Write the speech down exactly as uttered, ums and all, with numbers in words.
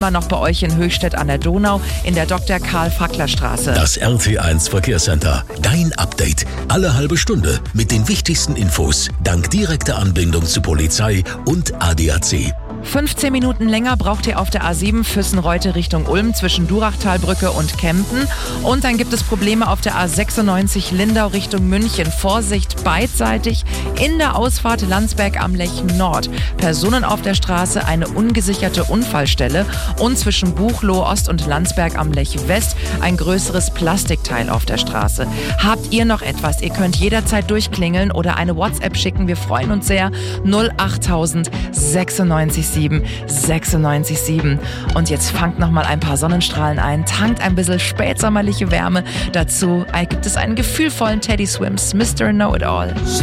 immer noch bei euch in Höchstädt an der Donau in der Doktor Karl Fackler Straße. Das R T eins Verkehrscenter. Dein Update. Alle halbe Stunde mit den wichtigsten Infos. Dank direkter Anbindung zu Polizei und A D A C. fünfzehn Minuten länger braucht ihr auf der A sieben Füssen-Reute Richtung Ulm zwischen Durachtalbrücke und Kempen. Und dann gibt es Probleme auf der A sechsundneunzig Lindau Richtung München. Vorsicht beidseitig in der Ausfahrt Landsberg am Lech Nord. Personen auf der Straße, eine ungesicherte Unfallstelle. Und zwischen Buchloe Ost und Landsberg am Lech West ein größeres Plastikteil auf der Straße. Habt ihr noch etwas? Ihr könnt jederzeit durchklingeln oder eine WhatsApp schicken. Wir freuen uns sehr. null achttausend sechsundneunzig sieben sechsundneunzig sieben. Und jetzt fangt noch mal ein paar Sonnenstrahlen ein, tankt ein bisschen spätsommerliche Wärme. Dazu gibt es einen gefühlvollen Teddy Swims, Mister Know-It-All.